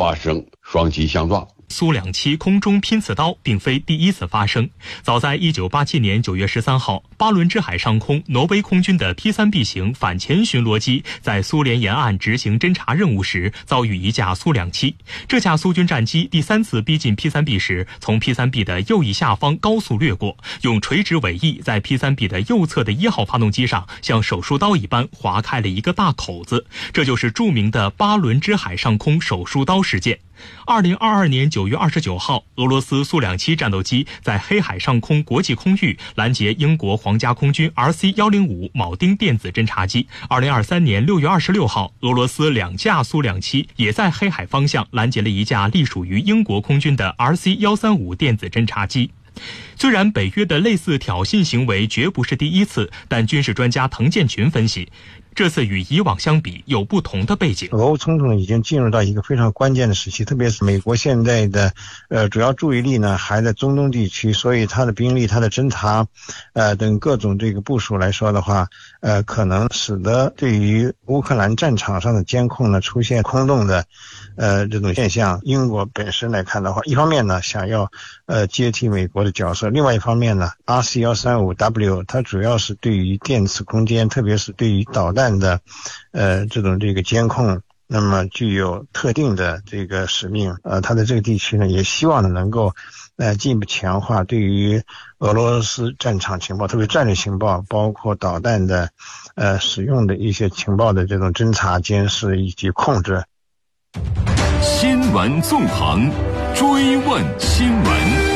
发生双击相撞。 苏2·7空中拼刺刀并非第一次发生。早在1987年9月13号，巴伦支海上空挪威空军的 P-3B 型反潜巡逻机在苏联沿岸执行侦察任务时，遭遇一架苏2·7。这架苏军战机第3次逼近 P-3B 时，从 P-3B 的右翼下方高速掠过，用垂直尾翼在 P-3B 的右侧的1号发动机上像手术刀一般划开了一个大口子，这就是著名的巴伦支海上空手术刀事件。2022年9月29号，俄罗斯苏2·7战斗机在黑海上空国际空域拦截英国皇家空军 RC-105铆钉电子侦察机。2023年6月26号，俄罗斯2架苏2·7也在黑海方向拦截了一架隶属于英国空军的 RC-135电子侦察机。虽然北约的类似挑衅行为绝不是第一次，但军事专家滕建群分析，这次与以往相比有不同的背景。 俄乌冲突已经进入到一个非常关键的时期，特别是美国现在的主要注意力呢还在中东地区，所以它的兵力、它的侦察等各种这个部署来说的话，可能使得对于乌克兰战场上的监控呢出现空洞的这种现象。英国本身来看的话，一方面呢想要接替美国的角色，另外一方面呢 RC-135W 它主要是对于电磁空间，特别是对于导弹的这个监控，那么具有特定的这个使命。它的这个地区呢也希望呢能够进一步强化对于俄罗斯战场情报，特别战略情报，包括导弹的使用的一些情报的这种侦察、监视以及控制。 新闻纵横，追问新闻。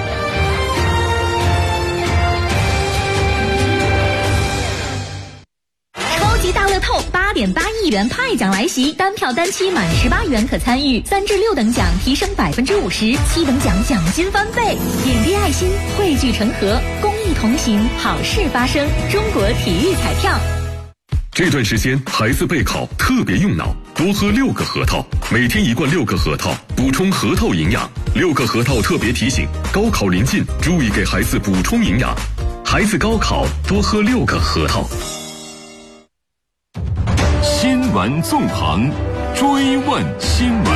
大乐透8.8亿元派奖来袭，单票单期满18元可参与，3至6等奖提升50%，7等奖奖金翻倍。点滴爱心，汇聚成河，公益同行，好事发生。中国体育彩票。 这段时间孩子备考特别用脑，多喝6个核桃，每天1罐6个核桃，补充核桃营养。6个核桃特别提醒，高考临近，注意给孩子补充营养。孩子高考多喝6个核桃。新闻纵横，追问新闻。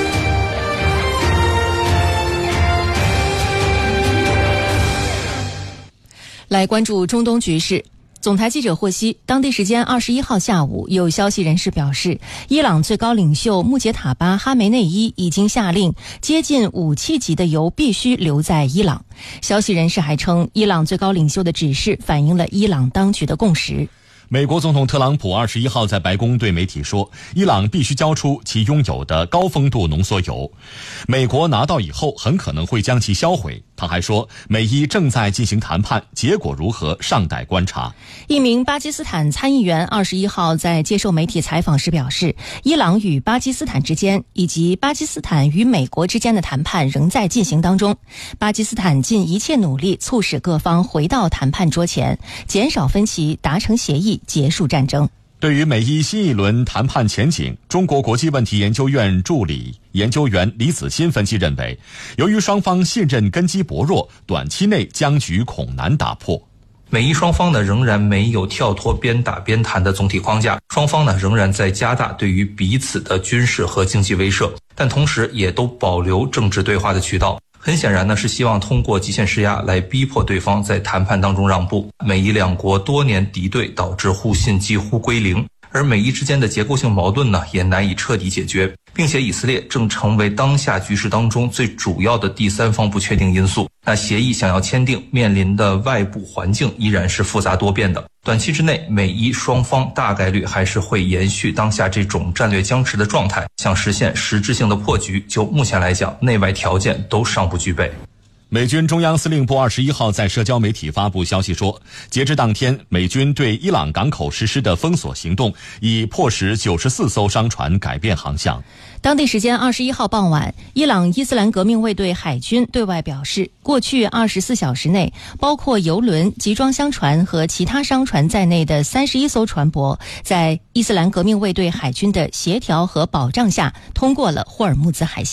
来关注中东局势。总台记者获悉，当地时间21号下午，有消息人士表示，伊朗最高领袖穆杰塔巴·哈梅内伊已经下令，接近武器级的油必须留在伊朗。消息人士还称，伊朗最高领袖的指示反映了伊朗当局的共识。 美国总统特朗普21号在白宫对媒体说，伊朗必须交出其拥有的高丰度浓缩铀，美国拿到以后很可能会将其销毁。他还说，美伊正在进行谈判，结果如何尚待观察。 一名巴基斯坦参议员21号在接受媒体采访时表示，伊朗与巴基斯坦之间以及巴基斯坦与美国之间的谈判仍在进行当中，巴基斯坦尽一切努力促使各方回到谈判桌前，减少分歧，达成协议，结束战争。 对于美伊新一轮谈判前景，中国国际问题研究院助理研究员李子欣分析认为，由于双方信任根基薄弱，短期内僵局恐难打破。 美伊双方呢仍然没有跳脱边打边谈的总体框架，双方呢仍然在加大对于彼此的军事和经济威慑，但同时也都保留政治对话的渠道。很显然呢，是希望通过极限施压来逼迫对方在谈判当中让步。美伊两国多年敌对导致互信几乎归零，而美伊之间的结构性矛盾呢也难以彻底解决，并且以色列正成为当下局势当中最主要的第三方不确定因素。那协议想要签订，面临的外部环境依然是复杂多变的。短期之内，美伊双方大概率还是会延续当下这种战略僵持的状态，想实现实质性的破局，就目前来讲，内外条件都尚不具备。 美军中央司令部21号在社交媒体发布消息说，截至当天，美军对伊朗港口实施的封锁行动已迫使94艘商船改变航向。 当地时间21号傍晚，伊朗伊斯兰革命卫队海军对外表示，过去24小时内，包括油轮、集装箱船和其他商船在内的31艘船舶，在伊斯兰革命卫队海军的协调和保障下，通过了霍尔木兹海峡。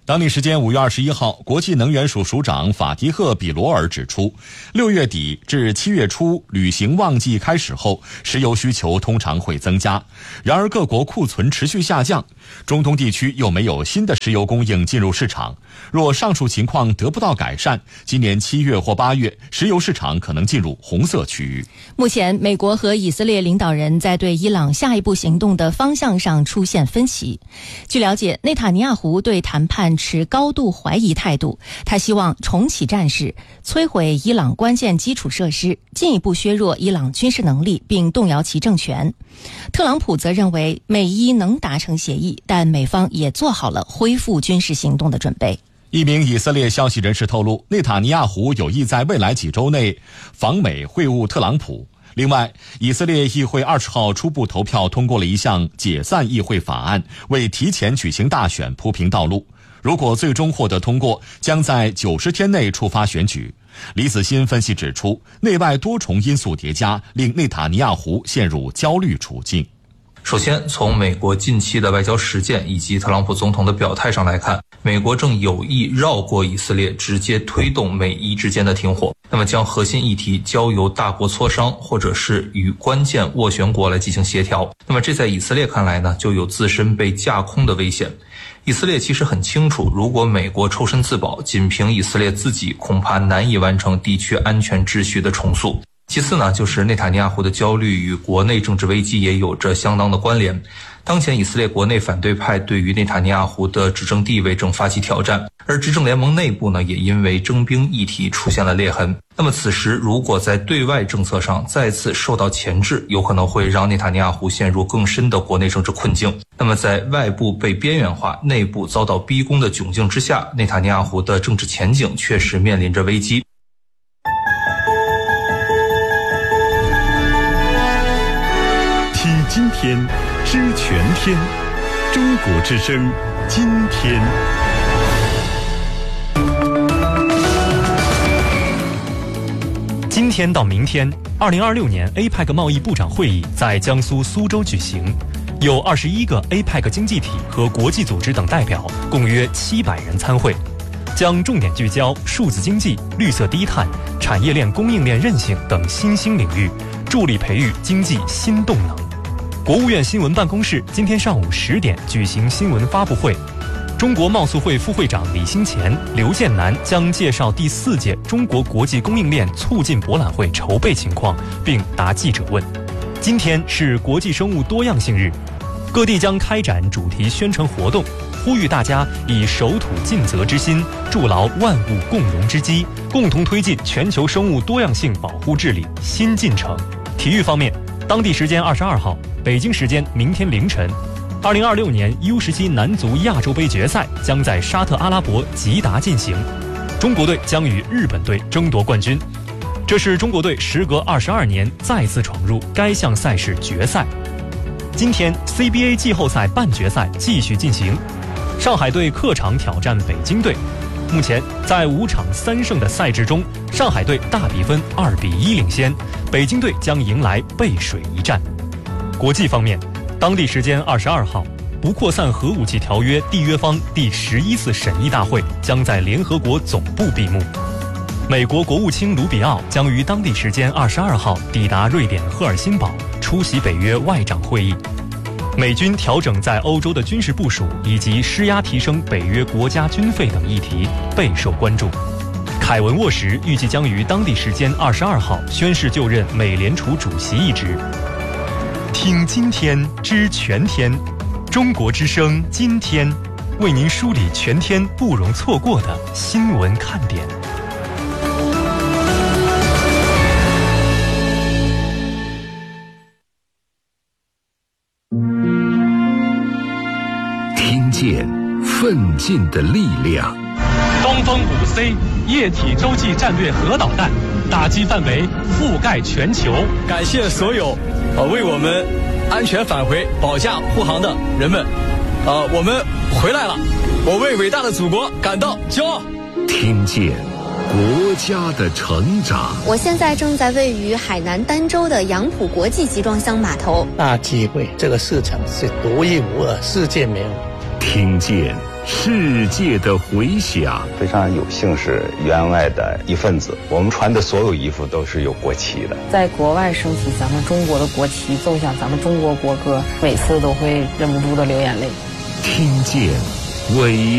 当地时间5月21号，国际能源署署长法迪赫·比罗尔指出，6月底至7月初旅行旺季开始后，石油需求通常会增加。然而各国库存持续下降，中东地区又没有新的石油供应进入市场。若上述情况得不到改善，今年7月或8月，石油市场可能进入红色区域。 目前，美国和以色列领导人在对伊朗下一步行动的方向上出现分歧。据了解，内塔尼亚胡对谈判持高度怀疑态度，他希望重启战事，摧毁伊朗关键基础设施，进一步削弱伊朗军事能力，并动摇其政权。特朗普则认为美伊能达成协议，但美方也做好了恢复军事行动的准备。 一名以色列消息人士透露，内塔尼亚胡有意在未来几周内访美会晤特朗普。另外，以色列议会20号初步投票通过了一项解散议会法案，为提前举行大选铺平道路。如果最终获得通过，将在90天内触发选举。李子欣分析指出，内外多重因素叠加，令内塔尼亚胡陷入焦虑处境。 首先，从美国近期的外交实践以及特朗普总统的表态上来看，美国正有意绕过以色列，直接推动美伊之间的停火，那么将核心议题交由大国磋商，或者是与关键斡旋国来进行协调。那么这在以色列看来呢，就有自身被架空的危险。以色列其实很清楚，如果美国抽身自保，仅凭以色列自己恐怕难以完成地区安全秩序的重塑。其次呢，就是内塔尼亚胡的焦虑与国内政治危机也有着相当的关联。当前以色列国内反对派对于内塔尼亚胡的执政地位正发起挑战，而执政联盟内部呢，也因为征兵议题出现了裂痕。那么此时如果在对外政策上再次受到钳制，有可能会让内塔尼亚胡陷入更深的国内政治困境。那么在外部被边缘化，内部遭到逼宫的窘境之下，内塔尼亚胡的政治前景确实面临着危机。 听今天，知全天，中国之声，今天。 今天到明天，2026年 APEC 贸易部长会议在江苏苏州举行，有21个 APEC 经济体和国际组织等代表，共约700人参会，将重点聚焦数字经济、绿色低碳、产业链供应链韧性等新兴领域，助力培育经济新动能。国务院新闻办公室今天上午10点举行新闻发布会，中国贸促会副会长李兴前、刘建南将介绍第4届中国国际供应链促进博览会筹备情况，并答记者问。今天是国际生物多样性日，各地将开展主题宣传活动，呼吁大家以守土尽责之心，筑牢万物共荣之基，共同推进全球生物多样性保护治理新进程。体育方面，当地时间22号，北京时间明天凌晨，2026年 U17 男足亚洲杯决赛将在沙特阿拉伯吉达进行，中国队将与日本队争夺冠军。这是中国队时隔22年再次闯入该项赛事决赛。今天 CBA 季后赛半决赛继续进行，上海队客场挑战北京队。目前在5场3胜的赛制中，上海队大比分2-1领先，北京队将迎来背水一战。国际方面，当地时间22号，不扩散核武器条约缔约方第11次审议大会将在联合国总部闭幕。美国国务卿卢比奥将于当地时间22号抵达瑞典赫尔辛堡，出席北约外长会议。美军调整在欧洲的军事部署以及施压提升北约国家军费等议题备受关注。凯文沃什预计将于当地时间22号宣誓就任美联储主席一职。听今天知全天，中国之声今天为您梳理全天不容错过的新闻看点。 听见奋进的力量。 东风5C 液体洲际战略核导弹打击范围覆盖全球。 感谢所有为我们安全返回保驾护航的人们，我们回来了，我为伟大的祖国感到骄傲。 听见国家的成长。 我现在正在位于海南儋州的杨浦国际集装箱码头。 大机会，这个市场是独一无二，世界没有。 听见世界的回响。 非常有幸是员外的一份子，我们穿的所有衣服都是有国旗的。 在国外升起咱们中国的国旗，奏响咱们中国国歌，每次都会忍不住的流眼泪。 听见伟